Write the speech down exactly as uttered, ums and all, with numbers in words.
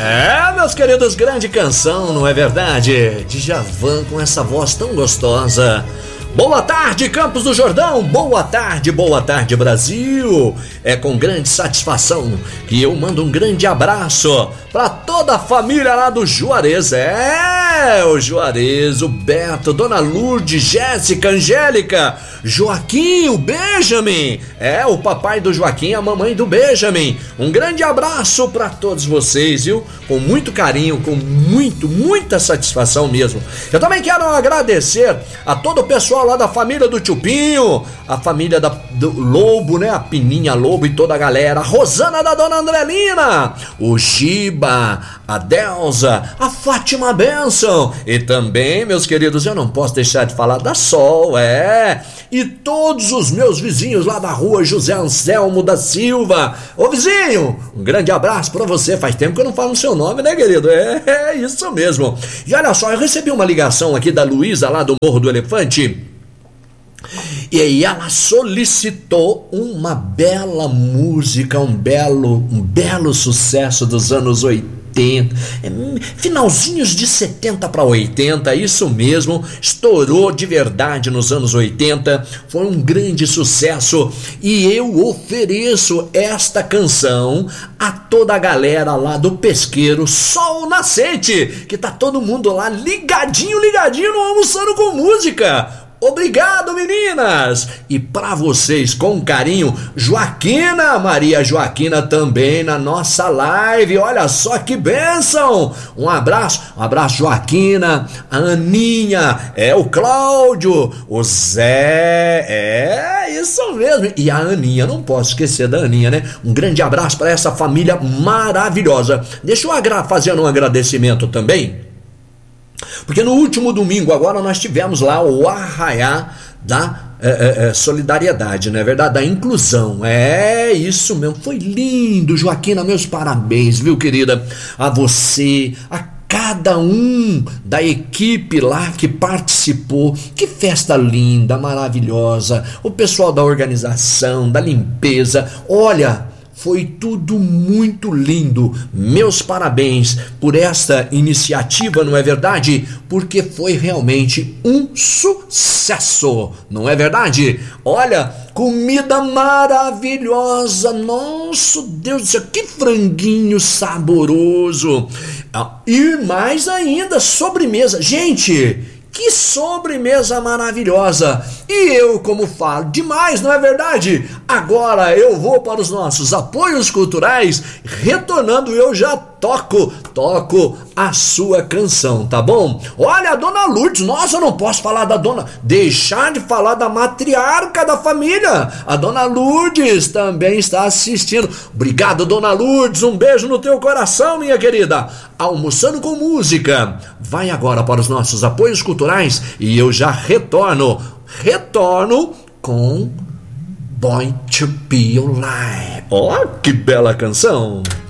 É, meus queridos, grande canção, não é verdade? Djavan com essa voz tão gostosa. Boa tarde, Campos do Jordão, boa tarde, boa tarde, Brasil. É com grande satisfação que eu mando um grande abraço pra toda a família lá do Juarez. É, o Juarez, o Beto, Dona Lourdes, Jéssica, Angélica, Joaquim, o Benjamin. É, o papai do Joaquim e a mamãe do Benjamin. Um grande abraço pra todos vocês, viu? Com muito carinho, com muito, muita satisfação mesmo. Eu também quero agradecer a todo o pessoal lá da família do Tchupinho, a família da, do Lobo, né? A Pininha Lobo e toda a galera, a Rosana da Dona Andrelina, o Giba, a Delza, a Fátima Benção e também, meus queridos, eu não posso deixar de falar da Sol, é, e todos os meus vizinhos lá da rua José Anselmo da Silva. Ô vizinho, um grande abraço pra você, faz tempo que eu não falo o seu nome, né, querido? É, é isso mesmo. E olha só, eu recebi uma ligação aqui da Luísa lá do Morro do Elefante. E aí ela solicitou uma bela música, um belo, um belo sucesso dos anos oitenta, finalzinhos de setenta para oitenta, isso mesmo, estourou de verdade nos anos oitenta, foi um grande sucesso e eu ofereço esta canção a toda a galera lá do Pesqueiro Sol Nascente, que tá todo mundo lá ligadinho, ligadinho no Almoçando com Música. Obrigado, meninas! E pra vocês, com carinho, Joaquina, Maria Joaquina também na nossa live. Olha só que bênção! Um abraço, um abraço, Joaquina, a Aninha, é o Cláudio, o Zé, é isso mesmo. E a Aninha, não posso esquecer da Aninha, né? Um grande abraço para essa família maravilhosa. Deixa eu agra- fazer um agradecimento também. Porque no último domingo agora nós tivemos lá o arraiá da é, é, solidariedade, não é verdade? Da inclusão, é isso mesmo, foi lindo, Joaquina, meus parabéns, viu, querida? A você, a cada um da equipe lá que participou, que festa linda, maravilhosa, o pessoal da organização, da limpeza, olha... Foi tudo muito lindo. Meus parabéns por esta iniciativa, não é verdade? Porque foi realmente um sucesso, não é verdade? Olha, comida maravilhosa. Nossa, Deus do céu, que franguinho saboroso. E mais ainda, sobremesa. Gente... Que sobremesa maravilhosa! E eu, como falo demais, não é verdade? Agora eu vou para os nossos apoios culturais, retornando eu já toco, toco a sua canção, tá bom? Olha, a Dona Lourdes, nossa, eu não posso falar da Dona... Deixar de falar da matriarca da família. A Dona Lourdes também está assistindo. Obrigado, Dona Lourdes, um beijo no teu coração, minha querida. Almoçando com Música vai agora para os nossos apoios culturais e eu já retorno, retorno com Born to Be Alive. Ó, que bela canção!